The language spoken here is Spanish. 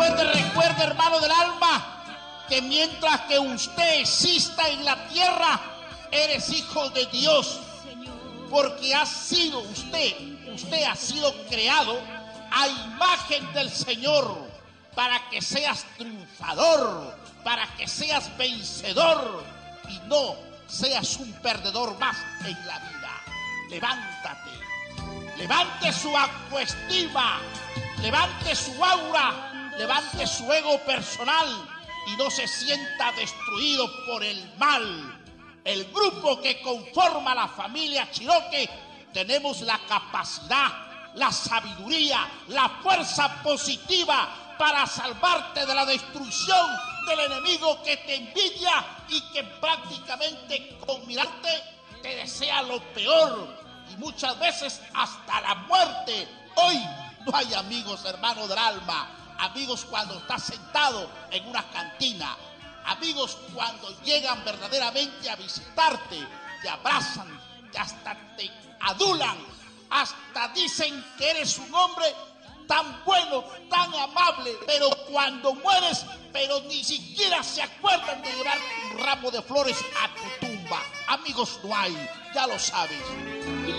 Recuerde, hermano del alma, que mientras que usted exista en la tierra, eres hijo de Dios, porque usted ha sido creado a imagen del Señor, para que seas triunfador, para que seas vencedor y no seas un perdedor más en la vida. Levántate, levante su autoestima, levante su aura, levante su ego personal y no se sienta destruido por el mal. El grupo que conforma la familia Chiroque tenemos la capacidad, la sabiduría, la fuerza positiva para salvarte de la destrucción del enemigo que te envidia y que prácticamente con mirarte te desea lo peor y muchas veces hasta la muerte. Hoy no hay amigos, hermano del alma. Amigos cuando estás sentado en una cantina. Amigos cuando llegan verdaderamente a visitarte, te abrazan, hasta te adulan, hasta dicen que eres un hombre tan bueno, tan amable, pero cuando mueres, pero ni siquiera se acuerdan de llevar un ramo de flores a tu tumba. Amigos no hay, ya lo sabes.